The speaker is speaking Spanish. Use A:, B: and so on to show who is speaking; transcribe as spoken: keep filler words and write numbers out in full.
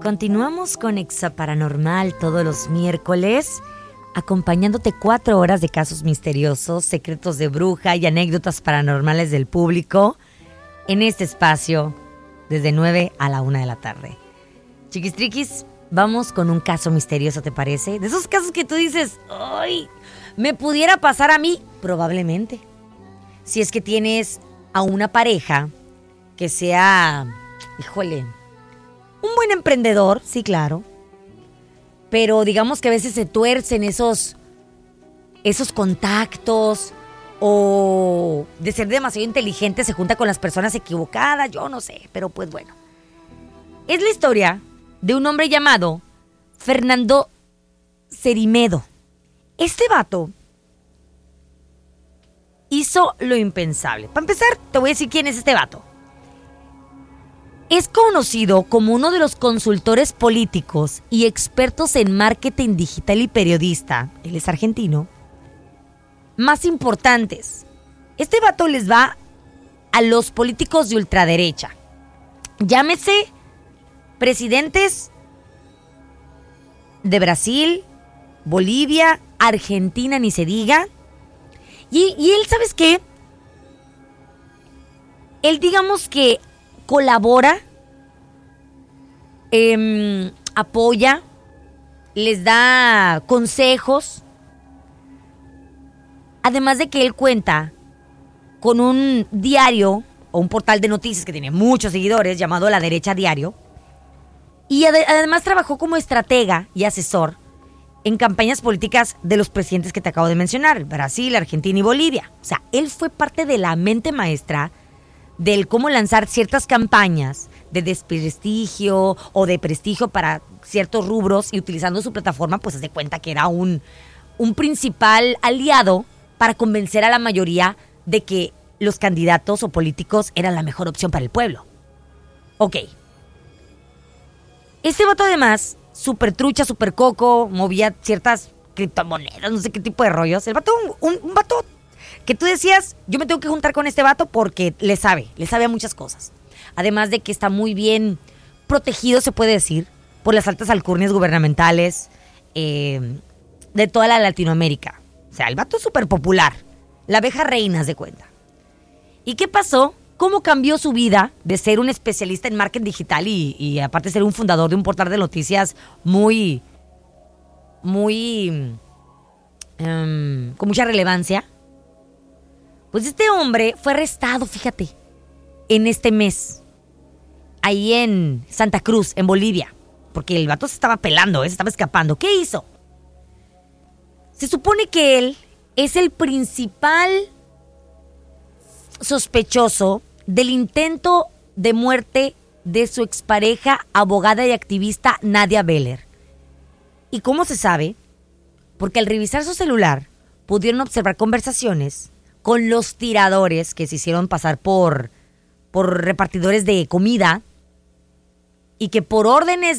A: Continuamos con Exaparanormal todos los miércoles, acompañándote cuatro horas de casos misteriosos, secretos de bruja y anécdotas paranormales del público en este espacio desde nueve a la una de la tarde. Chiquistriquis, vamos con un caso misterioso, ¿te parece? De esos casos que tú dices, ¡ay! ¿Me pudiera pasar a mí? Probablemente. Si es que tienes a una pareja que sea, híjole, un buen emprendedor, sí, claro. Pero digamos que a veces se tuercen esos, esos contactos, o de ser demasiado inteligente se junta con las personas equivocadas, yo no sé, pero pues bueno. Es la historia de un hombre llamado Fernando Cerimedo. Este vato hizo lo impensable. Para empezar, te voy a decir quién es este vato. Es conocido como uno de los consultores políticos y expertos en marketing digital y periodista, él es argentino, más importantes. Este vato les va a los políticos de ultraderecha. Llámese presidentes de Brasil, Bolivia, Argentina, ni se diga. Y, y él, ¿sabes qué? Él, digamos que colabora, eh, apoya, les da consejos. Además de que él cuenta con un diario o un portal de noticias que tiene muchos seguidores llamado La Derecha Diario. Y ad- además trabajó como estratega y asesor en campañas políticas de los presidentes que te acabo de mencionar, Brasil, Argentina y Bolivia. O sea, él fue parte de la mente maestra del cómo lanzar ciertas campañas de desprestigio o de prestigio para ciertos rubros, y utilizando su plataforma, pues se da cuenta que era un, un principal aliado para convencer a la mayoría de que los candidatos o políticos eran la mejor opción para el pueblo. Ok. Este vato además, súper trucha, súper coco, movía ciertas criptomonedas, no sé qué tipo de rollos. El vato, un, un, un vato que tú decías, yo me tengo que juntar con este vato porque le sabe, le sabe a muchas cosas. Además de que está muy bien protegido, se puede decir, por las altas alcurnias gubernamentales eh, de toda la Latinoamérica. O sea, el vato es súper popular, la abeja reina, haz de cuenta. ¿Y qué pasó? ¿Cómo cambió su vida de ser un especialista en marketing digital y, y aparte ser un fundador de un portal de noticias muy, muy, um, con mucha relevancia? Pues este hombre fue arrestado, fíjate, en este mes, ahí en Santa Cruz, en Bolivia, porque el vato se estaba pelando, ¿eh? Se estaba escapando. ¿Qué hizo? Se supone que él es el principal sospechoso del intento de muerte de su expareja, abogada y activista Nadia Beller. ¿Y cómo se sabe? Porque al revisar su celular pudieron observar conversaciones con los tiradores que se hicieron pasar por, por repartidores de comida, y que por órdenes